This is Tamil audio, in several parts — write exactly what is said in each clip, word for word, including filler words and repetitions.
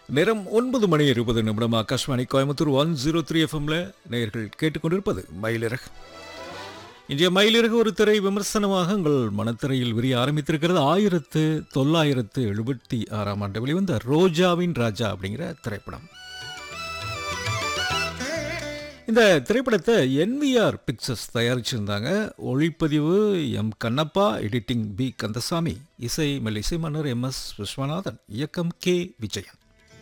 நேரம் ஒன்பது மணி இருபது நிமிடம். Akashvani Coimbatore one zero three எஃப்எம்ல நேயர்கள் கேட்டுக்கொண்டிருப்பது மயிலிறகு. இன்றைய மயிலிறகு ஒரு திரை விமர்சனமாக உங்கள் மனத்திரையில் விரிய ஆரம்பித்திருக்கிறது. ஆயிரத்து தொள்ளாயிரத்து எழுபத்தி ஆறாம் ஆண்டு வெளிவந்த ரோஜாவின் ராஜா அப்படிங்கிற திரைப்படம். இந்த திரைப்படத்தை என்விஆர் பிக்சர்ஸ் தயாரிச்சிருந்தாங்க. ஒளிப்பதிவு M Kannappa, editing B Kandasamy, இசை மெல்லிசை மன்னர் எம் எஸ் விஸ்வநாதன், இயக்கம் கே விஜயன்.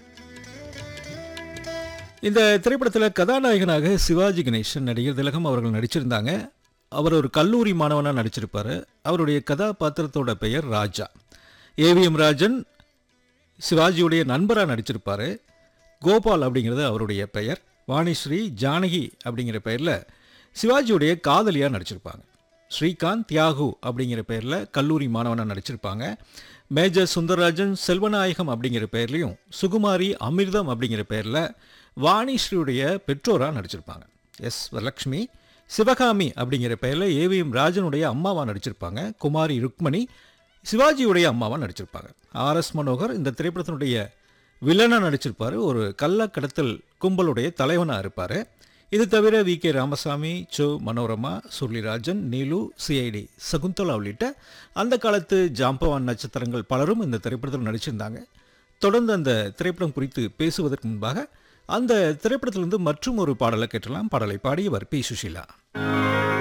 இந்த திரைப்படத்தில் கதாநாயகனாக சிவாஜி கணேசன், நடிகர் திலகம் அவர்கள் நடிச்சிருந்தாங்க. அவர் ஒரு கல்லூரி மாணவனாக நடிச்சிருப்பார். அவருடைய கதாபாத்திரத்தோட பெயர் ராஜா. ஏவிஎம் ராஜன் சிவாஜியுடைய நண்பராக நடிச்சிருப்பார். கோபால் அப்படிங்கிறது அவருடைய பெயர். வாணிஸ்ரீ ஜானகி அப்படிங்கிற பெயரில் சிவாஜியுடைய காதலியாக நடிச்சிருப்பாங்க. ஸ்ரீகாந்த் தியாகு அப்படிங்கிற பெயரில் கல்லூரி மாணவனாக நடிச்சிருப்பாங்க. மேஜர் சுந்தரராஜன் செல்வநாயகம் அப்படிங்கிற பெயர்லையும், சுகுமாரி அமிர்தம் அப்படிங்கிற பெயரில் வாணிஸ்ரீயுடைய பெற்றோராக நடிச்சிருப்பாங்க. எஸ் வரலட்சுமி சிவகாமி அப்படிங்கிற பெயரில் ஏவிஎம் ராஜனுடைய அம்மாவாக நடிச்சிருப்பாங்க. குமாரி ருக்மணி சிவாஜியுடைய அம்மாவாக நடிச்சிருப்பாங்க. ஆர் எஸ் மனோகர் இந்த திரைப்படத்தினுடைய வில்லனாக நடிச்சிருப்பார். ஒரு கள்ளக்கடத்தல் கும்பலுடைய தலைவனாக இருப்பார். இது தவிர V K Ramasamy, so Manorama, Surulirajan, Neelu, CID Shakuntala உள்ளிட்ட அந்த காலத்து ஜாம்பவான் நட்சத்திரங்கள் பலரும் இந்த திரைப்படத்தில் நடிச்சிருந்தாங்க. தொடர்ந்து அந்த திரைப்படம் குறித்து பேசுவதற்கு முன்பாக அந்த திரைப்படத்திலிருந்து மற்றும் ஒரு பாடலை கேட்டலாம். பாடலை பாடியவர் பி சுஷீலா.